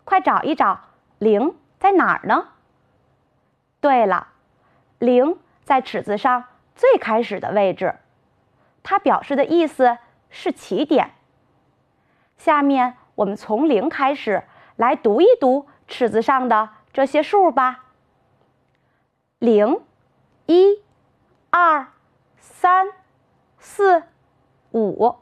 快找一找0在哪儿呢？对了，0在尺子上最开始的位置，它表示的意思是起点。下面我们从0开始来读一读尺子上的这些数吧。0、1、2、3、4、5。